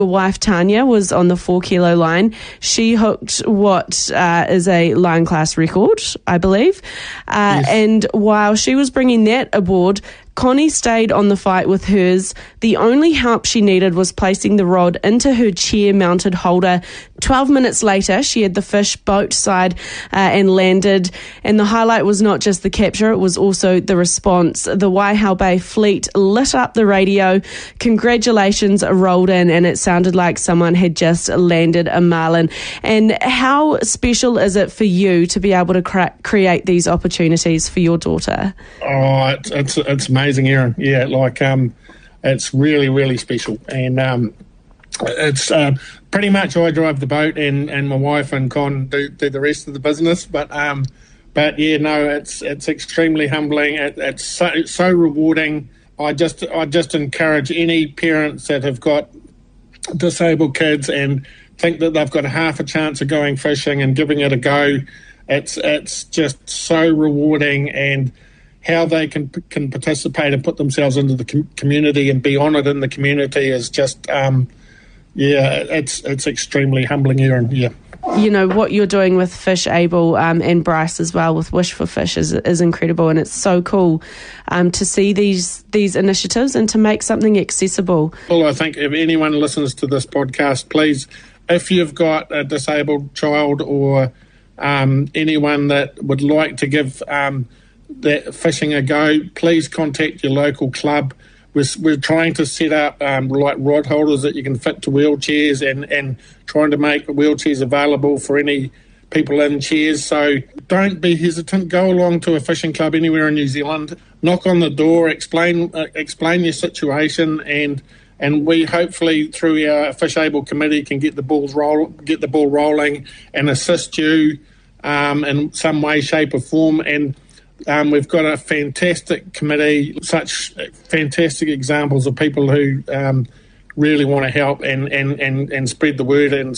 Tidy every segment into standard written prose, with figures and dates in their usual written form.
wife Tanya was on the 4 kilo line. She hooked what is a line class record, I believe. Yes. And while she was bringing that aboard, Connie stayed on the fight with hers. The only help she needed was placing the rod into her chair-mounted holder. 12 minutes later, she had the fish boat side and landed. And the highlight was not just the capture, it was also the response. The Waihau Bay fleet lit up the radio. Congratulations rolled in, and it sounded like someone had just landed a marlin. And how special is it for you to be able to create these opportunities for your daughter? Oh, it's amazing, Erin. Yeah, it's really, really special. And it's pretty much I drive the boat and my wife and Con do the rest of the business. But yeah, no, it's extremely humbling. It's so rewarding. I just encourage any parents that have got disabled kids and think that they've got half a chance of going fishing and giving it a go. It's just so rewarding, and how they can participate and put themselves into the community and be honoured in the community is just, it's extremely humbling, Erin. Yeah. You know, what you're doing with Fish Able and Bryce as well with Wish for Fish is incredible, and it's so cool to see these initiatives and to make something accessible. Well, I think if anyone listens to this podcast, please, if you've got a disabled child or anyone that would like to give that fishing a go, please contact your local club. We're trying to set up like rod holders that you can fit to wheelchairs and trying to make wheelchairs available for any people in chairs. So don't be hesitant. Go along to a fishing club anywhere in New Zealand. Knock on the door. Explain your situation, and we hopefully through our Fish Able committee can get the ball rolling and assist you in some way, shape, or form. And we've got a fantastic committee, such fantastic examples of people who really want to help and spread the word. And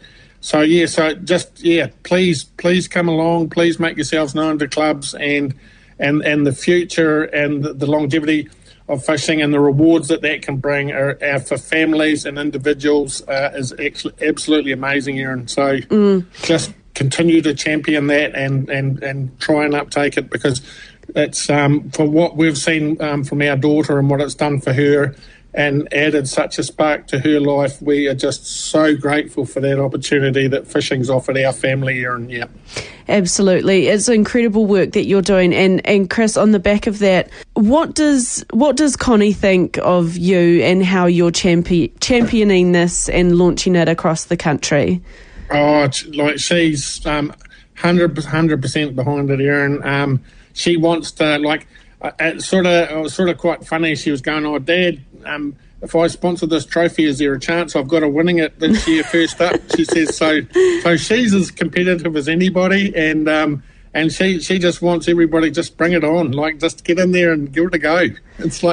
please come along. Please make yourselves known to clubs, and the future and the longevity of fishing and the rewards that can bring are for families and individuals is absolutely amazing, Erin. So just continue to champion that and try and uptake it, because it's for what we've seen from our daughter and what it's done for her and added such a spark to her life. We are just so grateful for that opportunity that fishing's offered our family here. And yeah, absolutely, it's incredible work that you're doing. And Chris, on the back of that, what does Connie think of you and how you're championing this and launching it across the country? Oh, she's 100% behind it, Erin. She wants to, it was sort of quite funny. She was going, "Oh, Dad, if I sponsor this trophy, is there a chance I've got a winning it this year first up?" She says, so she's as competitive as anybody, and she just wants everybody just bring it on, just get in there and give it a go. It's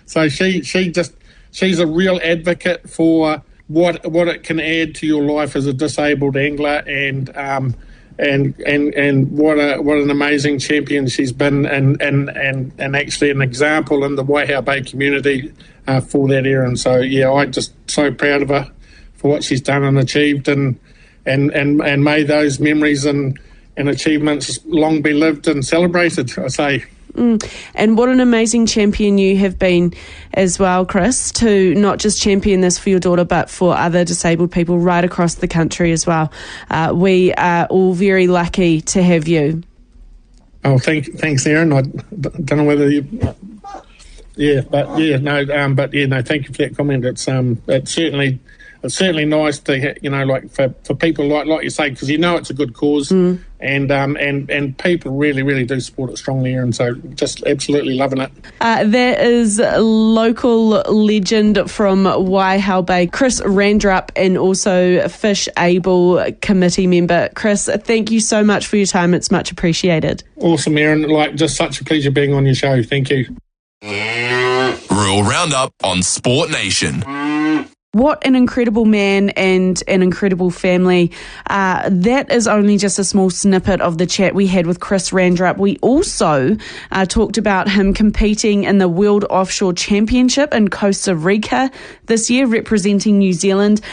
she's a real advocate for what it can add to your life as a disabled angler, and what an amazing champion she's been, and actually an example in the Waihau Bay community for that, Erin. So yeah, I'm just so proud of her for what she's done and achieved, and may those memories and achievements long be lived and celebrated, I say. And what an amazing champion you have been as well, Chris, to not just champion this for your daughter but for other disabled people right across the country as well. We are all very lucky to have you. Oh, thanks, Erin. I don't know whether you... Thank you for that comment. It's certainly nice to for people like you say, because it's a good cause, and people really do support it strongly, and so just absolutely loving it. That is local legend from Waihau Bay, Chris Randrup, and also Fish Able committee member. Chris, thank you so much for your time. It's much appreciated. Awesome, Erin. Just such a pleasure being on your show. Thank you. Rural Roundup on Sport Nation. What an incredible man and an incredible family. That is only just a small snippet of the chat we had with Chris Randrup. We also talked about him competing in the World Offshore Championship in Costa Rica this year, representing New Zealand.